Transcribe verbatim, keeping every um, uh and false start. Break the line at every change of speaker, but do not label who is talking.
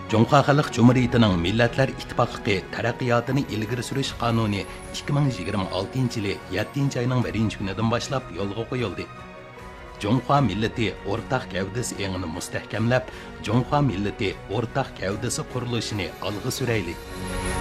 Cumhuriyet Halk Cumhuriyeti'nin Milletler İttifakı taraqqiyotini ilgiri surish qonuni ikki ming yigirma oltinchi yili yettinchi ayning birinchi kunidan boshlab yo'lga qo'yildi. Cumhuriyet milleti o'rtaq gavdasi engini mustahkamlab, Cumhuriyet milleti o'rtaq gavdasi qurilishini olg'a suraylik.